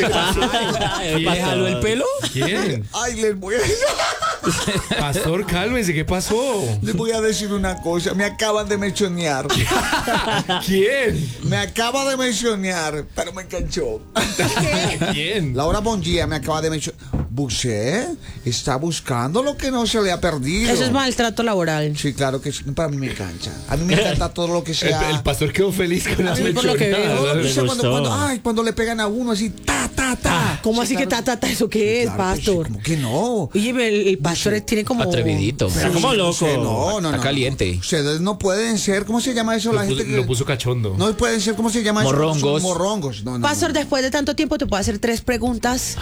¿Le jaló el pelo? ¿Quién? Ay, les voy a... Pastor, cálmese, ¿qué pasó? Les voy a decir una cosa, me acaban de mencionar. ¿Quién? Me acaba de mencionar, pero me enganchó. ¿Quién? Laura Bongia me acaba de mencionar. ¿Usted está buscando lo que no se le ha perdido? Eso es maltrato laboral. Sí, claro que sí, para mí me engancha. A mí me encanta todo lo que sea. El pastor quedó feliz con la Sí, por lo que veo. mencionada. O sea, Me cuando, gustó. cuando le pegan a uno así, ta. ¿Cómo Sí, así que claro. ¿Eso qué es, Claro que sí, pastor? ¿cómo que no? Oye, el pastor tiene como... Atrevidito. Pero Está como sí, loco. No. Está caliente. Ustedes no pueden ser, ¿cómo se llama eso? La gente que Lo puso cachondo. no pueden ser, ¿cómo se llama eso? Morrongos. Son morrongos. No. Pastor, después de tanto tiempo te puedo hacer 3 preguntas.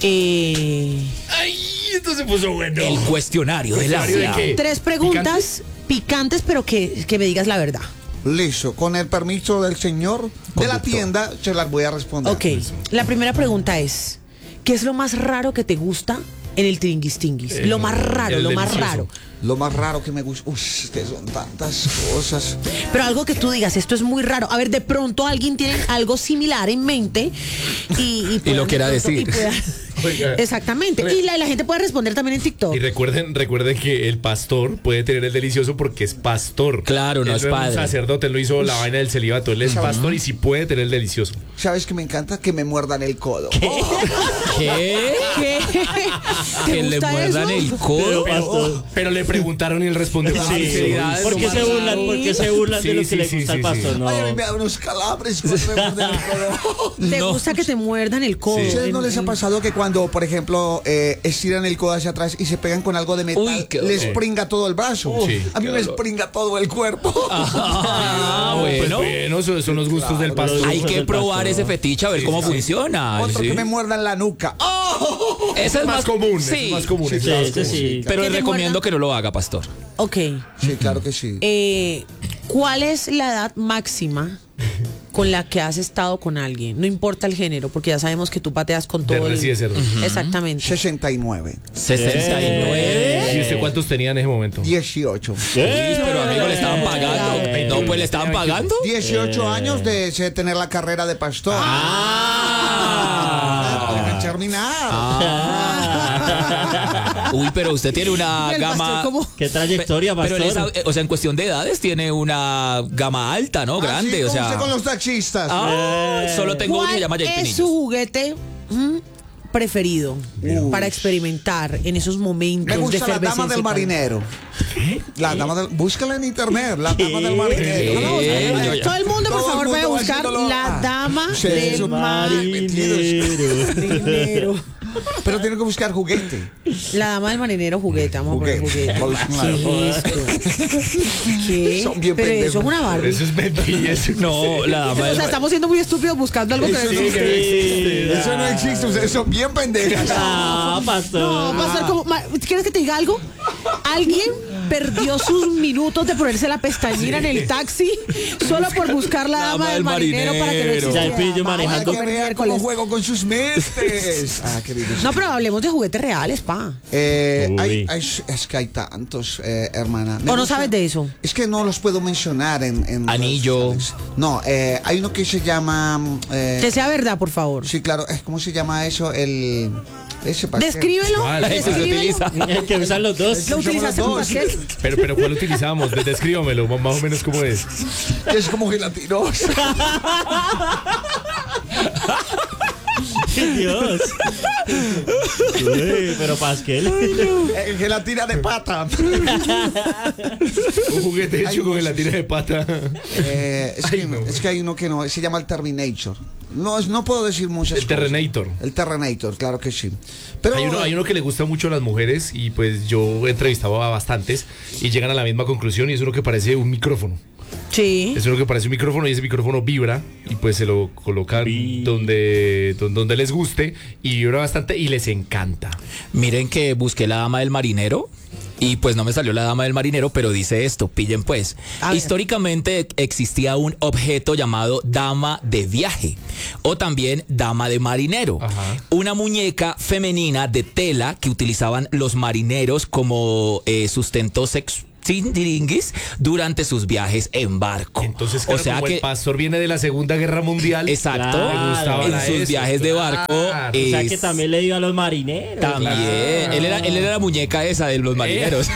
Ay, esto se puso bueno. El cuestionario del ¿Cuestionario aula. de qué? 3 preguntas picantes, pero que me digas la verdad. Listo, con el permiso del señor de la tienda, se las voy a responder. Ok, la primera pregunta es, ¿qué es lo más raro que te gusta en el Tiringuistinguis? Lo más raro, el lo más delicioso. raro. Lo más raro que me gusta, que son tantas cosas. Pero algo que tú digas, esto es muy raro. A ver, de pronto alguien tiene algo similar en mente y lo quiera de pronto- decir. Oiga. Exactamente. Y la gente puede responder también en TikTok. Y recuerden que el pastor puede tener el delicioso porque es pastor. Claro, no Él es un padre. sacerdote, él no hizo la vaina del celibato, él es pastor y sí puede tener el delicioso. ¿Sabes que me encanta? Que me muerdan el codo. ¿Qué? ¿Qué? ¿Te Que le gusta muerdan eso? el codo. Pero le preguntaron y él respondió con sinceridad. ¿Por qué se burlan? ¿Por qué se burlan de lo que le gusta al pastor? Ay, a mí me da unos calambres cuando me muerden el codo. ¿Te No. gusta que te muerdan el codo? Sí. ¿Ustedes no les ha pasado que cuando, por ejemplo, estiran el codo hacia atrás y se pegan con algo de metal, Uy, qué les dolor. pringa todo el brazo? Sí, A mí me springa todo el cuerpo. Bueno. Pues bueno, esos son los gustos del pastor. Hay que probar ese fetiche a ver cómo funciona. Otro ¿sí? que me muerdan la nuca. ¡Oh! Ese es más común, Sí. es más común. ese es más común. sí. Pero ¿Que les te recomiendo muerdan? que no lo haga, pastor. Ok. Sí, claro que sí. ¿Cuál es la edad máxima con la que has estado con alguien? No importa el género, porque ya sabemos que tú pateas con De todo recién cerdo. Exactamente. 69. 69. ¿Y usted cuántos tenía en ese momento? 18. Pero amigo, le estaban pagando. No, pues le estaban pagando. 18 años de tener la carrera de pastor. Déjame terminar. Uy, pero usted tiene una El pastor, gama. ¿cómo? ¿Qué trayectoria, Pero pastor? o sea, en cuestión de edades tiene una gama alta, ¿no? Grande, Así o como usted sea. con los taxistas. Solo tengo uno y se llama Jay ¿Cuál es Pinillos. su juguete preferido para experimentar en esos momentos Me gusta de la dama del efervescencia? marinero. La dama del... Búscala en internet, la dama del marinero. ¿Qué? No, no, Todo el mundo, por Todo el favor, mundo vaya a va buscar haciéndolo. la dama Sí, del eso, marinero. Pero tiene que buscar juguete. La dama del marinero juguete, vamos a poner Juguete. juguete. ¿Qué es esto? ¿Qué? Son bien Pero pendejos. eso es una Barbie. Eso es mentira. No, la dama O del sea, estamos siendo muy estúpidos buscando algo que no existe. Eso no existe. Ustedes son bien pendejas. Ah, pastor. No, va a ser como... ¿Quieres que te diga algo? Alguien perdió sus minutos de ponerse la pestañina en el taxi solo por buscar la dama del marinero para que no marinero. existiera. Ya el pillo Vaya, manejando. Para que comer vea cómo miércoles. juego con sus mentes. Queridos. No, pero hablemos de juguetes reales, pa. Es que hay tantos, hermana. Me ¿O no gusta- sabes de eso? Es que no los puedo mencionar en Anillo. redes sociales. No, hay uno que se llama... Que sea verdad, por favor. sí, claro. ¿Cómo se llama eso? Ese pastel. Descríbelo. ¿Cuál? Ese se Descríbelo. utiliza. El que usan los dos. ¿Lo utilizaste como Somos los pastel? Pero ¿cuál utilizamos? Descríbamelo, más o menos cómo es. Es como gelatinoso. Dios. Uy, pero Pasquel. Gelatina de pata. Un juguete hecho con gelatina de pata. Es que hay uno que no, se llama el Terminator. No puedo decir muchas El cosas. Terrenator. El Terrenator, claro que sí. Pero Hay uno que le gusta mucho a las mujeres y pues yo he entrevistado a bastantes y llegan a la misma conclusión y es uno que parece un micrófono. Sí. Es uno que parece un micrófono y ese micrófono vibra y pues se lo colocan donde les guste y vibra bastante y les encanta. Miren que busqué la dama del marinero y pues no me salió la dama del marinero, pero dice esto, pillen pues. A ver. Históricamente existía un objeto llamado dama de viaje o también dama de marinero. Ajá. Una muñeca femenina de tela que utilizaban los marineros como sustento tintiringuis durante sus viajes en barco. Entonces, claro, o sea como que el pastor viene de la Segunda Guerra Mundial. exacto, Claro. le gustaba en la sus eso, viajes de barco claro. O sea es- que también le dio a los marineros. también. Él era la muñeca esa de los marineros.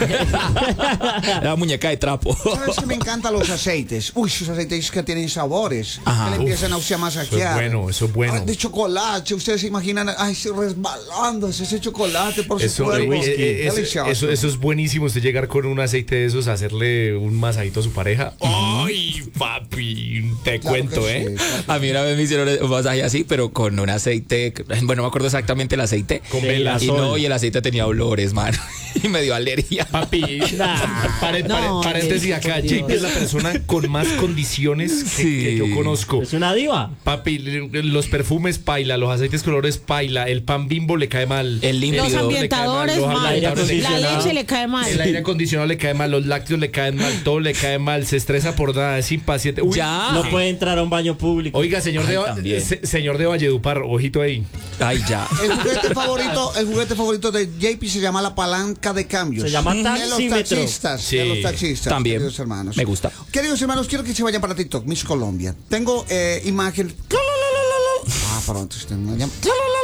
La muñeca de trapo. ¿Sabes que me encantan los aceites? Uy, esos aceites que tienen sabores. Ajá. Que le empiezan a Eso es masajear. bueno, eso es bueno. Ay, de chocolate, ustedes se imaginan, ay, se resbalándose ese chocolate por su Eso, cuerpo. eso es buenísimo. Usted llegar con un aceite de esos, hacerle un masajito a su pareja. ¡Ay, papi! Te Claro cuento, que ¿eh? sí, claro. A mí una vez me hicieron un masaje así, pero con un aceite. Bueno, no me acuerdo exactamente el aceite. Con Sí, velas. Y no, y el aceite tenía olores, mano. Y me dio alergia. Papi, No, paréntesis Dios, acá. por JP es la persona con más condiciones que yo conozco. Es una diva. Papi, los perfumes paila, los aceites colores paila, el pan Bimbo le cae mal. El límpido. Los ambientadores Los mal. ambientadores le La caen mal. leche le cae mal. El aire acondicionado le cae mal, los lácteos le caen mal, todo le cae mal, se estresa por nada, es impaciente. Uy, Ya. No puede entrar a un baño público. Oiga, señor, Ay, también. señor de Valledupar, ojito ahí. Ay, ya. El juguete favorito de JP se llama la palanca de cambios. Se llama De los taxímetro. taxistas. Sí. De los taxistas. También. Queridos hermanos. Me gusta. Queridos hermanos, quiero que se vayan para TikTok, Miss Colombia. Tengo imagen. Ah, pronto usted me llama.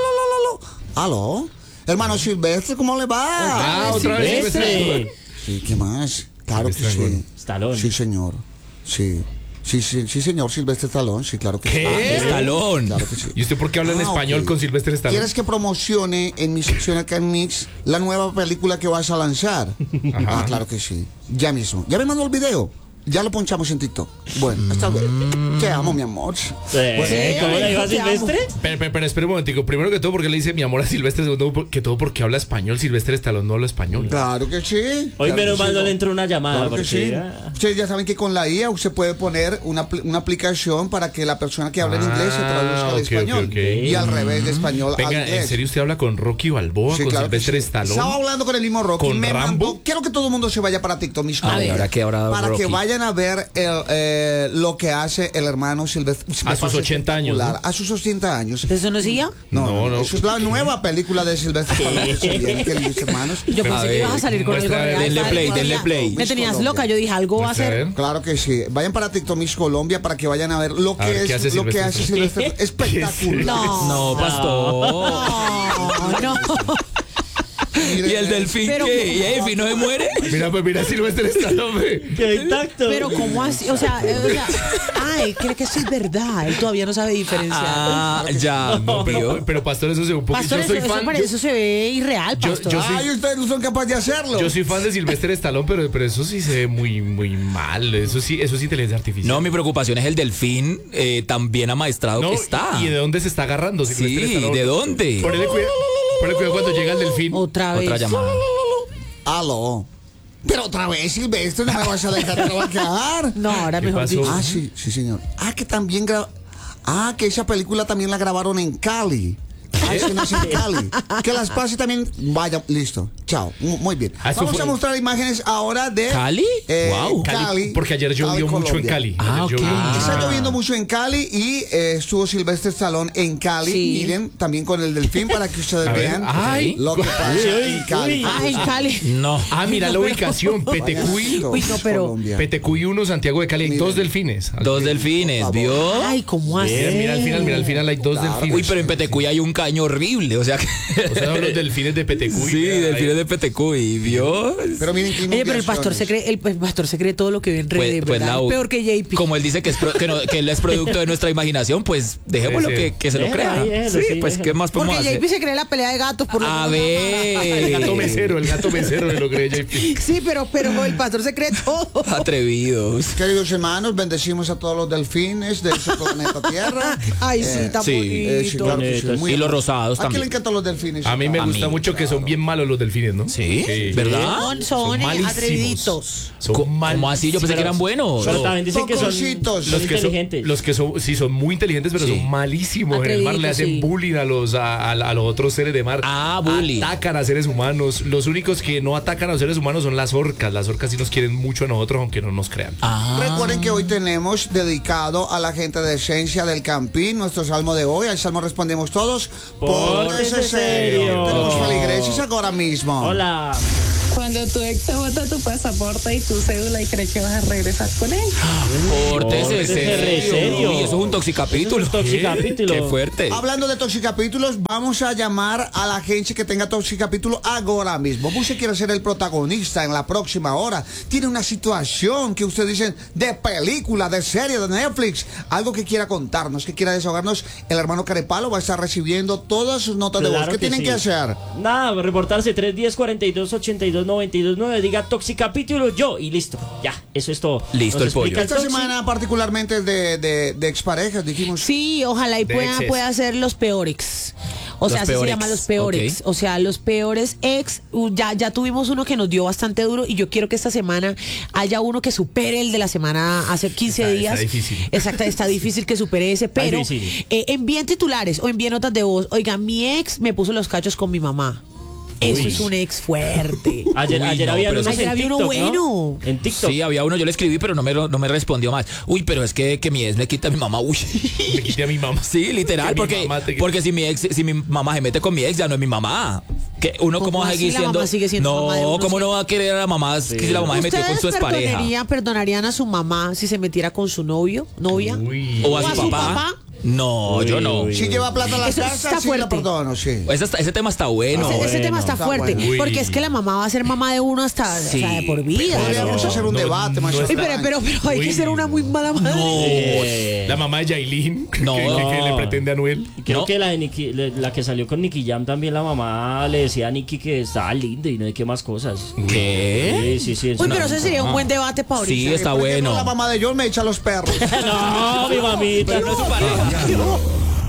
¿Aló? Hermano Silvestre, ¿cómo le va? Otra vez Silvestre. Sí, ¿qué más? Claro que Silvestre sí. Stallone. Sí, señor. Sí. Sí, señor Silvestre Stallone, sí, claro que sí. ¿Qué? Estalón. Claro que sí. ¿Y usted por qué habla en español ok. con Silvestre Stallone? ¿Quieres que promocione en mi sección acá en Mix la nueva película que vas a lanzar? Ah, claro que sí. Ya mismo. Ya me mandó el video. Ya lo ponchamos en TikTok. Bueno, hasta luego. Te amo, mi amor. ¿Cómo le iba a te amo. Silvestre? Pero espera un momentico. Primero que todo, porque le dice mi amor a Silvestre. Segundo que todo, porque habla español. Silvestre Stallone no habla español. Claro que sí. Hoy Claro menos que mal sí. no le entró una llamada. Claro que porque, sí. ah, Ustedes ya saben que con la IA usted puede poner una aplicación para que la persona que habla en inglés se traduzca al ok, español. ok. Y al revés, de español al Venga, inglés. ¿en serio usted habla con Rocky Balboa, Sí, con claro que Silvestre sí. Stallone? Estaba hablando con el mismo Rocky. ¿Con Me Rambo? mandó- quiero que todo el mundo se vaya para TikTok, mis A ver, colegas. ahora que ahora Para Rocky. que vayan a ver lo que hace el hermano Silvestre. A sus 80 años, espectacular. ¿no? A sus 80 años. ¿Eso no sigue? No. Eso es la nueva película de Silvestre Stallone. Sí, bien, queridos hermanos. Yo Pero, pensé a que ver, ibas a salir con algo muestra, real. denle ¿sabes? play, Todavía denle play. Me tenías Colombia. loca. Yo dije, algo va a Muestra, hacer. Claro que sí. Vayan para TikTok Miss Colombia para que vayan a ver lo A ver, que ¿qué hace es lo que Silvestre? hace Silvestre. Espectacular. No. No, pastor. No. Miren, ¿Y el delfín Pero- qué? ¿Y el delfín no se muere? Mira, pues mira Silvestre Stallone. Quedó intacto. Pero ¿cómo así? O sea, él cree que eso es verdad. Él todavía no sabe diferenciar. Ah, ya. No, ¿vio? pero Pastor, eso se ve un poquito. Pastor, Yo soy eso, fan. eso se ve irreal, Yo- pastor. yo soy- Ay, ustedes no son capaces de hacerlo. Yo soy fan de Silvestre Stallone, pero eso sí se ve muy mal. Eso sí, eso es inteligencia artificial. No, mi preocupación es el delfín tan bien amaestrado No, que está. ¿y de dónde se está agarrando Silvestre Sí, Stallone? ¿de dónde? Ponle cuidado cuando llega el delfín. Otra vez. Otra llamada. Aló. Pero otra vez, Silvestre, no me vas a dejar trabajar. No, ahora ¿Qué mejor pasó? dicho. Ah, sí, sí, señor. Ah, que también que esa película también la grabaron en Cali. Ah, escenas en Cali. Que las pase también. Vaya, listo. Chao. Muy bien. Ah, eso Vamos fue- a mostrar imágenes ahora de ¿Cali? Guau. Cali, Porque ayer llovió mucho en Colombia. Cali. Ah, Ayer llovió ok. mucho. Está lloviendo mucho en Cali y estuvo Silvestre Stallone en Cali. Sí. Miren, también con el delfín para que ustedes A ver. vean Ay. lo que pasa en Cali. Ah, en Cali. No. Ah, mira la ubicación. Vayan a Petecuy. TikTok, Uy, no, pero- Colombia. Petecuy 1, Santiago de Cali. Hay Miren. 2 delfines. Dos delfines, ¿vio? Ay, ¿cómo así? Mira al final hay 2 delfines. Uy, pero en Petecuy hay un caño horrible, o sea que... O sea, los delfines de Petecuy. Sí, mira, delfines ahí. de Petecuy, ¿vio? Pero miren qué Oye, pero el pastor se inundaciones. cree, el pastor se cree todo lo que ve en redes, ¿verdad? Peor que JP. Como él dice que, que él es producto de nuestra imaginación, pues dejémoslo Sí, sí. que se lo Déjalo crea. ahí, déjalo, Sí, sí, pues déjalo. ¿qué más Porque podemos hacer? JP se cree la pelea de gatos por lo A menos. ver. El gato mesero me lo cree JP. Sí, pero el pastor se cree todo. Atrevidos. Queridos hermanos, bendecimos a todos los delfines de este planeta Tierra. Ay, sí, tan sí, bonito. claro que sí, muy Y los amable. rosados ¿A quién le también. encantan los delfines? A mí me A gusta mí, mucho que son bien malos los delfines, ¿no? ¿Sí? ¿Verdad? Son malísimos. atreviditos. Son ¿Cómo así? Yo pensé que eran buenos. Pero también dicen que son Pocositos. son Los que son, inteligentes. los que son, sí, son muy inteligentes, pero Sí. son malísimos. En el mar le Atreviditos, hacen sí. bullying a los otros seres de mar. Ah, bullying. Atacan a seres humanos. Los únicos que no atacan a los seres humanos son las orcas. Las orcas sí nos quieren mucho a nosotros, aunque no nos crean. Ah. Recuerden que hoy tenemos dedicado a la gente de Esencia del Campín, nuestro salmo de hoy. Al salmo respondemos todos. Por ese ese serio. Tenemos feligreses ahora mismo. Hola. Cuando tu ex te bota tu pasaporte y tu cédula y crees que vas a regresar con él. Pórtese Pórtese serio. serio. Uy, eso es un toxicapítulo. Eso es un toxicapítulo. Qué fuerte. Hablando de toxicapítulos, vamos a llamar a la gente que tenga toxicapítulo ahora mismo. Usted quiere ser el protagonista en la próxima hora. Tiene una situación que usted dice de película, de serie, de Netflix. Algo que quiera contarnos, que quiera desahogarnos. El hermano Carepalo va a estar recibiendo todas sus notas de voz. Claro ¿Qué tienen sí. que hacer? Nada, reportarse 310-42-82-92-9. Diga toxicapítulo yo y listo. Ya, eso es todo. Listo, Nos el pollo. explica Esta toxi. semana particularmente de exparejas, dijimos. Sí, ojalá y De pueda exes. ser los peores. O sea, Los así se peores, llaman los peores. ok. O sea, los peores ex. Ya tuvimos uno que nos dio bastante duro y yo quiero que esta semana haya uno que supere el de la semana hace 15 días. Está difícil. Exacto, está difícil que supere ese, pero difícil. envíen titulares o envíen notas de voz. Oiga, mi ex me puso los cachos con mi mamá. Eso es un ex fuerte. Ayer, Uy, ayer no, había pero unos ayer en había uno TikTok, ¿no? bueno. En TikTok. Sí, había uno, yo le escribí, pero no me respondió más. Uy, pero es que mi ex me quita a mi mamá. Uy. Me quité a mi mamá. Sí, literal, Que mi porque, mamá te- porque si mi mamá se mete con mi ex, ya no es mi mamá. Que uno ¿Cómo cómo va a así seguir la siendo. mamá sigue siendo mamá de No, uno? ¿cómo Sí. no va a querer a la mamá si la mamá se metió con su expareja? Perdonarían a su mamá si se metiera con su novia? Uy. O a su papá. No, yo no. Uy. Si lleva plata a la Eso casa, está sí la fuerte. perdono, sí. Ese tema está bueno. Ese tema está está fuerte, bueno. Uy. porque es que la mamá va a ser mamá de uno hasta Sí, o sea, de por vida. Podríamos hacer un no, debate, no macho. está- Pero hay que Uy. ser una muy mala madre. La mamá de Yailin, No. que le pretende a Noel. Y creo No. que la que salió con Nicky Jam también, la mamá le decía a Nicky que estaba linda y no sé qué más cosas. ¿Qué? Sí, sí, Uy, pero ese sería un buen debate para ahorita. Sí, está ¿Por qué no bueno. la mamá de John me echa los perros? No, mi mamita. No es su pareja.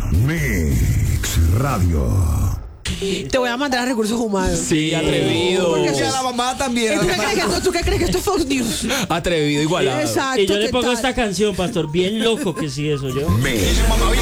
Mix Radio. Te voy a mandar a recursos humanos. Sí, atrevido. Porque si a la mamá también. ¿Tú qué crees que esto es Fox News? Atrevido igualado. Exacto. Y yo le ¿qué pongo tal? esta canción, pastor, bien loco que sí eso yo. Mix.